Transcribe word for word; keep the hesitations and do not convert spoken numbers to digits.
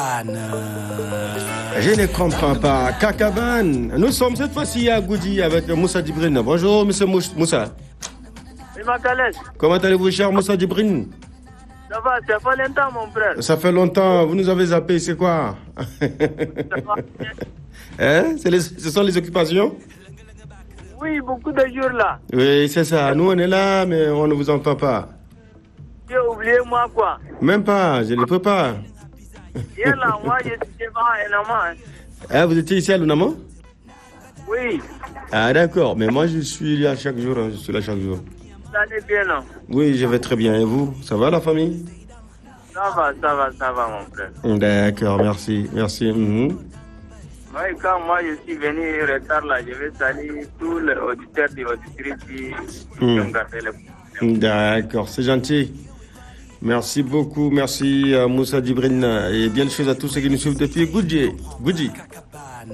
Je ne comprends pas. Kakaban, nous sommes cette fois-ci à Goudi avec Moussa Djibrine. Bonjour, monsieur Moussa. Comment allez-vous, cher Moussa Djibrine? Ça va, ça fait longtemps, mon frère. Ça fait longtemps, vous nous avez zappé, c'est quoi? Hein? C'est les, ce sont les occupations? Oui, beaucoup de jours là. Oui, c'est ça. Nous, on est là, mais on ne vous entend pas. Tu as oublié moi, quoi? Même pas, je ne peux pas. Hier là, moi, je suis à Enama. Ah, vous étiez ici à Lunamo? Oui. Ah, d'accord. Mais moi, je suis là chaque jour. Hein. Je suis là chaque jour. Ça allait bien, non? Oui, je vais très bien. Et vous? Ça va, la famille? Ça va, ça va, ça va, mon frère. D'accord, merci. Merci. Mm-hmm. Oui, quand moi, je suis venu retard là, je vais saluer tous les auditeurs et auditrices qui Mm. ont gardé le... D'accord, c'est gentil. Merci beaucoup. Merci à Moussa Djibrine. Et bien de choses à tous ceux qui nous suivent depuis Goudji. Goudji.